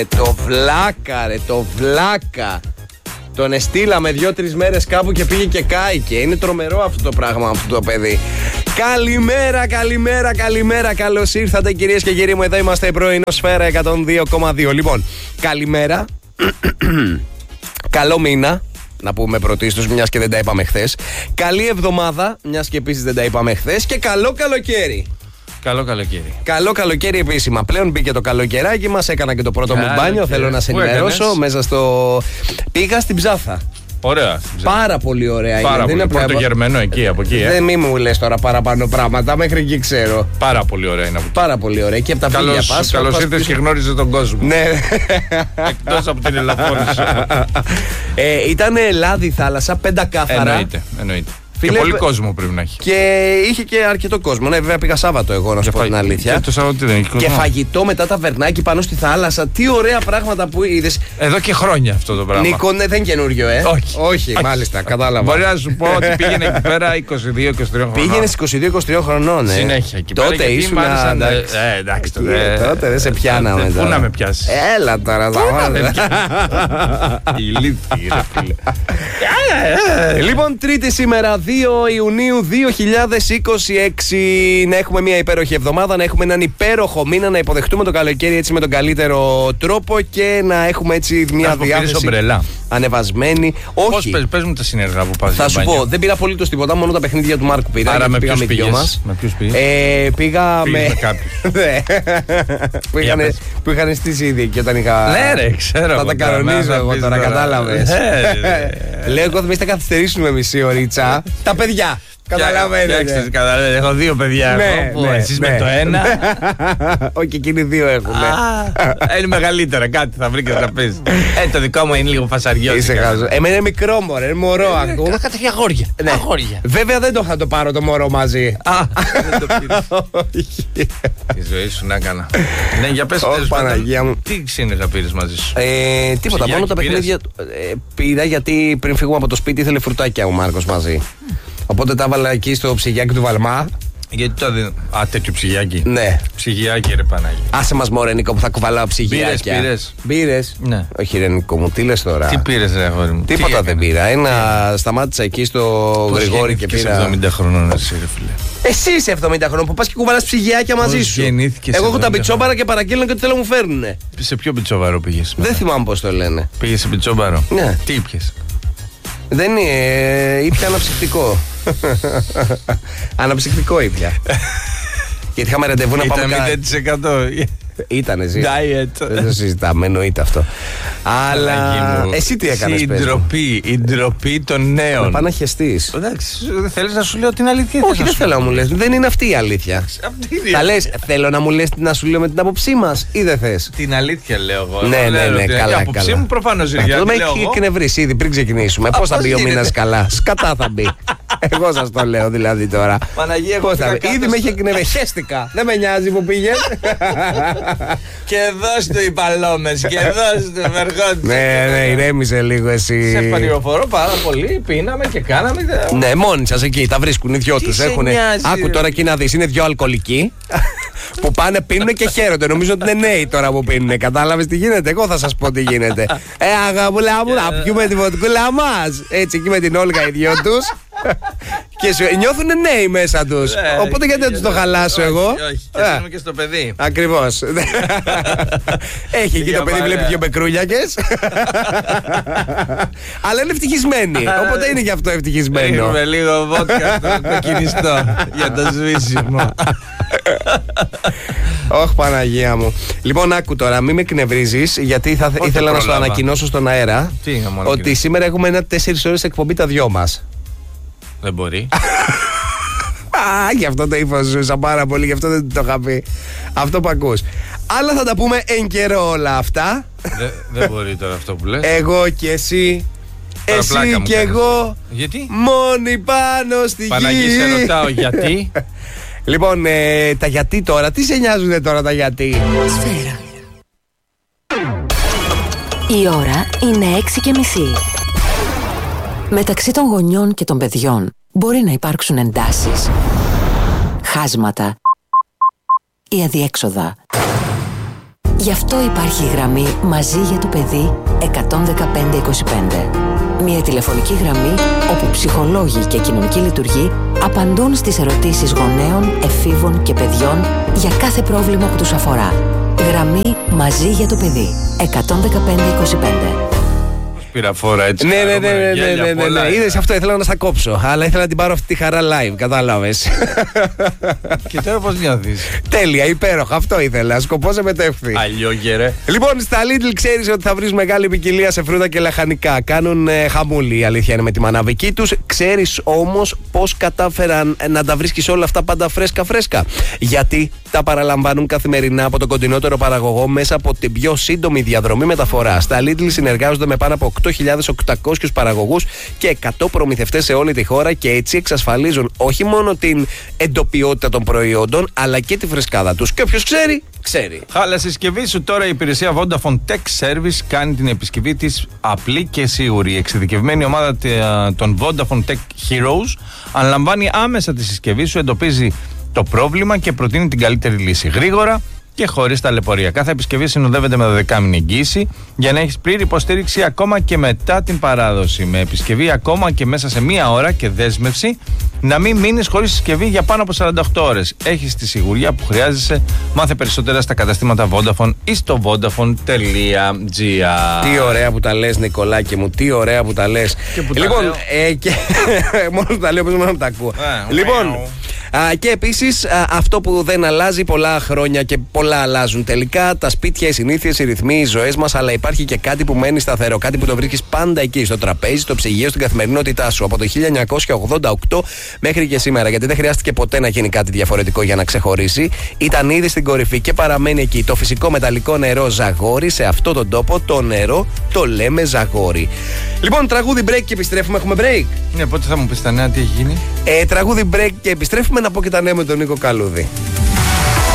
Το βλάκα ρε, το βλάκα. Τον εστήλαμε 2-3 μέρες κάπου και πήγε και κάηκε. Είναι τρομερό αυτό το πράγμα, αυτό το παιδί. Καλημέρα, καλημέρα, καλημέρα. Καλώς ήρθατε κυρίες και κύριοι μου. Εδώ είμαστε η πρωινοσφαίρα 102,2. Λοιπόν, καλημέρα. Καλό μήνα. Να πούμε πρωτίστως, μιας και δεν τα είπαμε χθες. Καλή εβδομάδα, μιας και επίσης δεν τα είπαμε χθες. Και καλό καλοκαίρι. Καλό καλοκαίρι. Καλό καλοκαίρι επίσημα. Πλέον μπήκε το καλοκαιράκι μας. Έκανα και το πρώτο μου μπάνιο. Θέλω να σε ενημερώσω. Μέσα στο. Πήγα στην Ψάθα. Ωραία. Πάρα πολύ ωραία. Πάρα είναι. πολύ. Πρωτογερμένο εκεί, από εκεί. Δεν μη μου λες τώρα παραπάνω πράγματα. Μέχρι εκεί ξέρω. Πάρα πολύ ωραία είναι από εκεί. Πάρα πολύ ωραία. Και από τα φίλια πας. Καλώς ήρθες και γνώριζε τον κόσμο. Ναι. Εκτός από την Ελαφώνησο. Ήταν λάδι θάλασσα, πεντακάθαρα. Εννοείται. Και πολύ κόσμο πρέπει να έχει. Και είχε και αρκετό κόσμο. Ναι, βέβαια πήγα Σάββατο εγώ, να σου πω την αλήθεια. Και το Σάββατο δεν έχει κόσμο. Και φαγητό μετά ταβερνάκι πάνω στη θάλασσα. Τι ωραία πράγματα που είδες. Εδώ και χρόνια αυτό το πράγμα. Νίκο, ναι, δεν είναι καινούριο, Όχι, μάλιστα, κατάλαβα. Μπορεί να σου πω ότι πήγαινε εκεί πέρα 22-23 χρονών. Πήγαινε 22-23 χρονών, Συνέχεια εκεί πέρα. Τότε ήσουν. Εντάξει, τότε δεν σε πιάναμε. Πού να με πιάσει. Έλα τώρα, Ηλίθιοι, Λοιπόν, Τρίτη σήμερα, 2 Ιουνίου 2026. Να έχουμε μια υπέροχη εβδομάδα, να έχουμε έναν υπέροχο μήνα, να υποδεχτούμε το καλοκαίρι έτσι με τον καλύτερο τρόπο και να έχουμε έτσι μια διάθεση ανεβασμένη. Όχι. Πες μου τα συνεργά που πας. Θα σου πω, δεν πήρα απολύτως τίποτα, μόνο τα παιχνίδια του Μάρκου πήρα. Άρα με ποιους πήγες? Πήγα με κάποιους. Που είχαν στήσει ήδη και όταν είχα. Ναι, ρε, ξέρω. Θα τα κανονίζω εγώ τώρα, κατάλαβες. Λέω, εγώ θα καθυστερήσουμε μισή ωρίτσα. Τα παιδιά. Καταλαβαίνετε. Έχω 2 παιδιά. Εσείς με το ένα. Όχι, εκείνοι 2 έχουν. Είναι μεγαλύτερα, κάτι θα βρει και θα πεις. Το δικό μου είναι λίγο φασαριό. Είσαι χάζο. Εμένα είναι μικρό μωρέ, είναι μωρό ακού. Είχα τέτοια αγόρια. Βέβαια δεν το είχα το πάρω το μωρό μαζί. Δεν το πήρες. Η ζωή σου να έκανα. Ναι, για πες. Παναγία μου. Τι ξύνες πήρες μαζί σου? Τίποτα, μόνο τα παιχνίδια πήρα γιατί πριν φύγουμε από το σπίτι ήθελε φρουτάκια ο Μάρκος μαζί. Οπότε τα έβαλα εκεί στο ψυγιάκι του Βαλμά. Γιατί το δίνω. Τέτοιο ψυγιάκι. Ναι. Ψυγιάκι, ρε Πανάγι. Άσε μας μωρέ Νίκο που θα κουβαλάω ψυγιάκια. Πήρες. Ναι. Όχι ρε Νίκο μου, τι λες τώρα. Τι πήρες ρε αγόρι μου? Τίποτα δεν πήρα. Σταμάτησα εκεί στο Γρηγόρη και πήρα. 70 χρονών εσύ ρε φίλε. Εσύ είσαι 70 χρονών που πας και κουβαλάς ψυγιάκια μαζί σου. Εγώ έχω τα πιτσόμπαρα και παραγγέλνω και ό,τι θέλω μου φέρνουνε. Σε ποιο πιτσόμπαρο πήγες? Δεν θυμάμαι πώς το λένε. Πήγες σε πιτσόμπαρο? Ναι. Τι ήπιες? Δεν είναι, ήπια αναψυκτικό. Αναψυκτικό ήπια. Γιατί είχαμε ραντεβού να πάμε. Ήταν 0%. Ήτανε ζει. Diet. Δεν το συζητάμε, εννοείται αυτό. Αλλά εσύ τι έκανες? Η ντροπή των νέων. Να πάνε να χεστείς. Εντάξει, θέλεις να σου λέω την αλήθεια? Όχι, δεν θέλω να μου λες. Δεν είναι αυτή η αλήθεια. Θα λες, θέλω να μου λες να σου λέω με την άποψή μας ή δεν θες? Την αλήθεια λέω εγώ. Ναι, καλά. Η άποψή μου προφανώς είναι. Αυτό με έχει εκνευρίσει ήδη πριν ξεκινήσουμε. Πώς θα μπει ο μήνας καλά? Σκατά θα μπει. Εγώ σας το λέω δηλαδή τώρα. Παναγία, εγώ ήδη με έχει εκνευρίσει. Χέστηκα. Δεν με νοιάζει που πήγε. Και δώσ' του οι παλόμες, και δώσ' του Βεργόντ. Ναι, ηρέμησε λίγο εσύ. Σε πληροφορώ πάρα πολύ, πίναμε και κάναμε. Ναι, μόνοι σας εκεί, τα βρίσκουν οι δυο τους. Άκου τώρα εκεί να δεις, είναι 2 αλκοολικοί που πάνε, πίνουν και χαίρονται. Νομίζω ότι είναι νέοι τώρα που πίνουν. Κατάλαβες τι γίνεται? Εγώ θα σας πω τι γίνεται. Αγαπούλα μου, να πιούμε τη βοτκούλα μας. Έτσι εκεί με την Όλγα οι δυο τους. Και νιώθουν νέοι μέσα τους. Οπότε γιατί δεν τους το χαλάσω εγώ? Όχι, και δίνουμε και στο παιδί. Ακριβώς. Έχει εκεί το παιδί, βλέπει 2 μπεκρούλιακες. Αλλά είναι ευτυχισμένοι. Οπότε είναι γι' αυτό ευτυχισμένο. Έχουμε λίγο βότκα στο κοκκινιστό για το σβήσιμο. Όχι Παναγία μου. Λοιπόν, άκου τώρα, μην με εκνευρίζεις, γιατί ήθελα να σου ανακοινώσω στον αέρα ότι σήμερα έχουμε ένα 4 ώρες εκπομπή τα δυο μας. Δεν μπορεί. Γι' αυτό το ύφος ζούσα πάρα πολύ, γι' αυτό δεν το είχα πει. Αυτό που ακούς. Αλλά θα τα πούμε εν καιρό όλα αυτά. Δεν μπορεί τώρα αυτό που λες. Εγώ και εσύ. Εσύ και εγώ. Γιατί? Μόνοι πάνω στη γη. Παναγί, σε ρωτάω γιατί. Λοιπόν, τα γιατί τώρα, τι σε νοιάζουνε τώρα τα γιατί? Σφαίρα. Η ώρα είναι 6:30. Μεταξύ των γονιών και των παιδιών μπορεί να υπάρξουν εντάσεις, χάσματα ή αδιέξοδα. Γι' αυτό υπάρχει η γραμμή Μαζί για το παιδί 11525. Μια τηλεφωνική γραμμή όπου ψυχολόγοι και κοινωνικοί λειτουργοί απαντούν στις ερωτήσεις γονέων, εφήβων και παιδιών για κάθε πρόβλημα που τους αφορά. Γραμμή Μαζί για το παιδί 11525. Πήρα φόρα έτσι. Ναι. Είδες, αυτό ήθελα να στα κόψω. Αλλά ήθελα να την πάρω αυτή τη χαρά live, κατάλαβες. Και τώρα πώς νιώθεις? Τέλεια, υπέροχα, αυτό ήθελα. Σκοπός επετεύχθη. Αλλιόγερε. Λοιπόν, στα Lidl ξέρεις ότι θα βρεις μεγάλη ποικιλία σε φρούτα και λαχανικά. Κάνουν χαμούλη, η αλήθεια είναι, με τη μαναβική τους. Ξέρεις όμως πώς κατάφεραν να τα βρίσκεις όλα αυτά πάντα φρέσκα? Γιατί τα παραλαμβάνουν καθημερινά από τον κοντινότερο παραγωγό μέσα από την πιο σύντομη διαδρομή μεταφοράς. Στα Lidl συνεργάζονται με πάνω από 8.800 παραγωγούς και 100 προμηθευτές σε όλη τη χώρα και έτσι εξασφαλίζουν όχι μόνο την εντοπιότητα των προϊόντων αλλά και τη φρεσκάδα τους. Και όποιος ξέρει. Χάλα συσκευή σου, τώρα η υπηρεσία Vodafone Tech Service κάνει την επισκευή της απλή και σίγουρη. Η εξειδικευμένη ομάδα των Vodafone Tech Heroes αναλαμβάνει άμεσα τη συσκευή σου, εντοπίζει το πρόβλημα και προτείνει την καλύτερη λύση γρήγορα και χωρίς ταλαιπωρία. Κάθε επισκευή συνοδεύεται με 12μηνη εγγύηση για να έχεις πλήρη υποστήριξη ακόμα και μετά την παράδοση. Με επισκευή ακόμα και μέσα σε μία ώρα και δέσμευση να μην μείνεις χωρίς συσκευή για πάνω από 48 ώρες. Έχεις τη σιγουριά που χρειάζεσαι. Μάθε περισσότερα στα καταστήματα Vodafone ή στο vodafone.gr. Τι ωραία που τα λες, Νικολάκη μου, τι ωραία που τα λες. Λοιπόν, μόνο τα λέω, μόνο τα ακούω. Λοιπόν, και επίσης αυτό που δεν αλλάζει πολλά χρόνια και πολλά αλλάζουν τελικά, τα σπίτια, οι συνήθειες, οι ρυθμοί, οι ζωές μας, αλλά υπάρχει και κάτι που μένει σταθερό, κάτι που το βρίσκεις πάντα εκεί, στο τραπέζι, στο ψυγείο, στην καθημερινότητά σου, από το 1988 μέχρι και σήμερα, γιατί δεν χρειάστηκε ποτέ να γίνει κάτι διαφορετικό για να ξεχωρίσει. Ήταν ήδη στην κορυφή και παραμένει εκεί. Το φυσικό μεταλλικό νερό Ζαγόρι, σε αυτόν τον τόπο το νερό το λέμε Ζαγόρι. Λοιπόν, τραγούδι break και επιστρέφουμε. Έχουμε break. Ναι, πότε θα μου πεις τα νέα, τι έχει γίνει? Τραγούδι break και επιστρέφουμε, να πω και τα νέα με τον Νίκο Καλούδη.